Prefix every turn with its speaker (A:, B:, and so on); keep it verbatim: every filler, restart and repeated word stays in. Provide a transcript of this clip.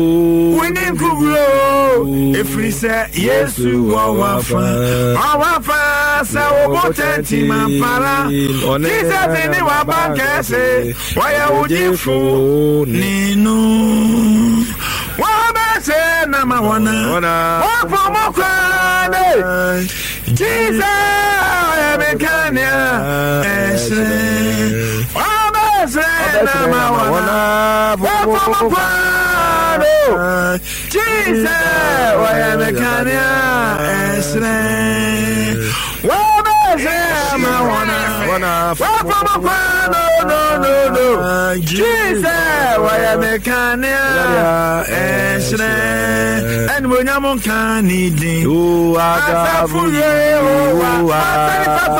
A: winning kuglo efrise Yesu wawafa wawafa sa obotenti mampara Jesus ni wabankese waya ujifu ninu wabese na mawana wapomokwane Jesus emekania esre wabese na mawana wapomokwane Jesus waya mekania esre wabese na mawana wapomokwane no no no Jesus waya mekania esre and when I'm on candy, oh, I got